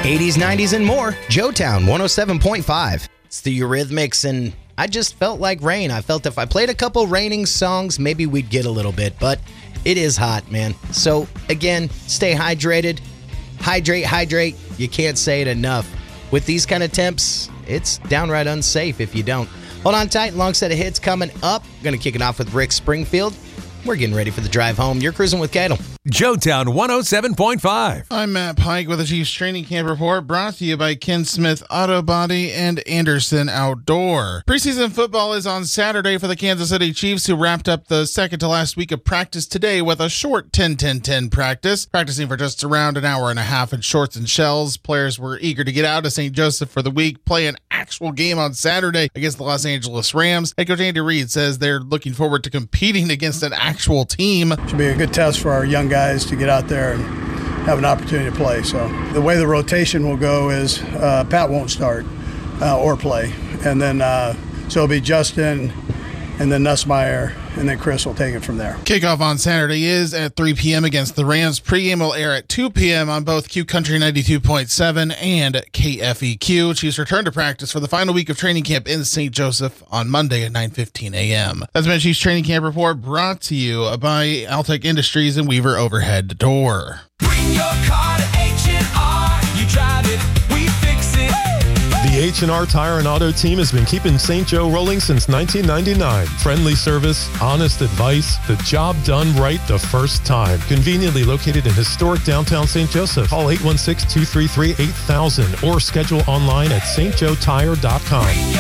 80s, 90s, and more. Joetown 107.5. It's the Eurythmics, and I just felt like rain. I felt if I played a couple raining songs, maybe we'd get a little bit, but it is hot, man. So, again, stay hydrated. Hydrate. You can't say it enough. With these kind of temps, it's downright unsafe if you don't. Hold on tight. Long set of hits coming up. Going to kick it off with Rick Springfield. We're getting ready for the drive home. You're cruising with Cadle. Joetown 107.5. I'm Matt Pike with the Chiefs Training Camp Report, brought to you by Ken Smith Auto Body and Anderson Outdoor. Preseason football is on Saturday for the Kansas City Chiefs, who wrapped up the second to last week of practice today with a short 10-10-10 practice. Practicing for just around an hour and a half in shorts and shells. Players were eager to get out of St. Joseph for the week, play an actual game on Saturday against the Los Angeles Rams. Head coach Andy Reid says they're looking forward to competing against an actual team. Should be a good test for our young guys to get out there and have an opportunity to play. So the way the rotation will go is Pat won't start or play. And then so it'll be Justin and then Nussmeier, and then Chris will take it from there. Kickoff on Saturday is at 3 p.m. against the Rams. Pregame will air at 2 p.m. on both Q Country 92.7 and KFEQ. Chiefs return to practice for the final week of training camp in St. Joseph on Monday at 9:15 a.m. That's been Chiefs Training Camp Report, brought to you by Altec Industries and Weaver Overhead Door. Bring your car to H&R. You drive it, we fix it. The H&R Tire and Auto team has been keeping St. Joe rolling since 1999. Friendly service, honest advice, the job done right the first time. Conveniently located in historic downtown St. Joseph. Call 816-233-8000 or schedule online at stjoetire.com.